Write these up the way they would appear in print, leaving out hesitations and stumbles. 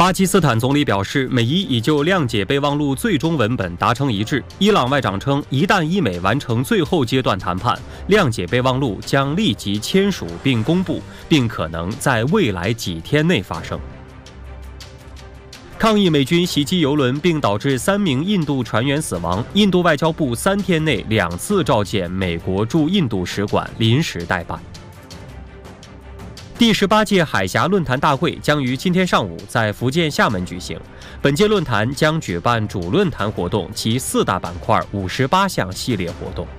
巴基斯坦总理表示，美伊已就谅解备忘录最终文本达成一致。伊朗外长称，一旦伊美完成最后阶段谈判，谅解备忘录将立即签署并公布，并可能在未来几天内发生。抗议美军袭击油轮并导致3名印度船员死亡，印度外交部3天内2次召见美国驻印度使馆临时代办。第18届海峡论坛大会将于今天上午在福建厦门举行。本届论坛将举办主论坛活动及4大板块58项系列活动。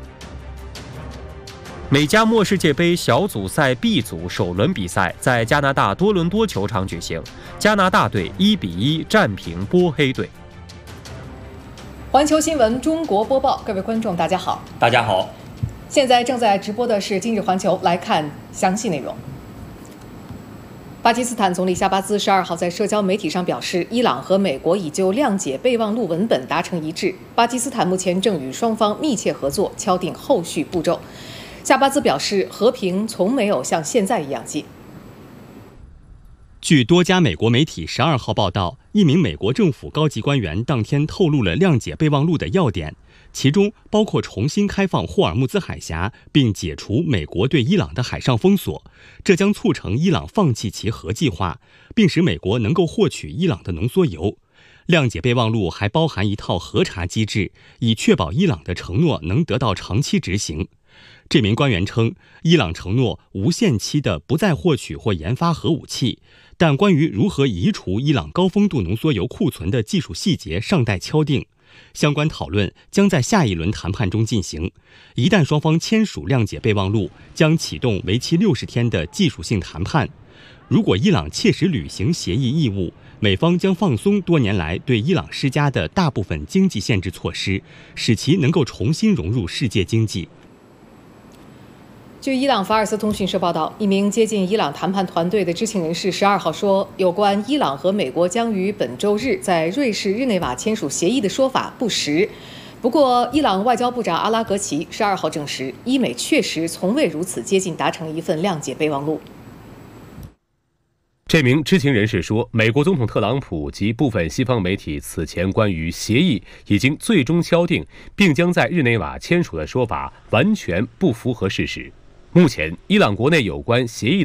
美加墨世界杯小组赛 B 组首轮比赛在加拿大多伦多球场举行，加拿大队1-1战平波黑队。 环球新闻中国播报，各位观众大家好。 大家好， 现在正在直播的是今日环球，来看详细内容。巴基斯坦总理夏巴兹12号在社交媒体上表示，伊朗和美国已就谅解备忘录文本达成一致，巴基斯坦目前正与双方密切合作，敲定后续步骤。夏巴兹表示，和平从没有像现在一样近。 据多家美国媒体12号报道，一名美国政府高级官员当天透露了谅解备忘录的要点，其中包括重新开放霍尔木兹海峡，并解除美国对伊朗的海上封锁，这将促成伊朗放弃其核计划，并使美国能够获取伊朗的浓缩铀。谅解备忘录还包含一套核查机制，以确保伊朗的承诺能得到长期执行。这名官员称，伊朗承诺无限期的不再获取或研发核武器，但关于如何移除伊朗高丰度浓缩铀库存的技术细节尚待敲定。相关讨论将在下一轮谈判中进行。一旦双方签署谅解备忘录，将启动为期60天的技术性谈判。如果伊朗切实履行协议义务，美方将放松多年来对伊朗施加的大部分经济限制措施，使其能够重新融入世界经济。 据伊朗法尔斯通讯社报道，一名接近伊朗谈判团队的知情人士12号说，有关伊朗和美国将于本周日在瑞士日内瓦签署协议的说法不实。不过，伊朗外交部长阿拉格齐12号证实，伊美确实从未如此接近达成一份谅解备忘录。 这名知情人士说，美国总统特朗普及部分西方媒体此前关于协议已经最终敲定，并将在日内瓦签署的说法完全不符合事实。目前，伊朗国内有关协议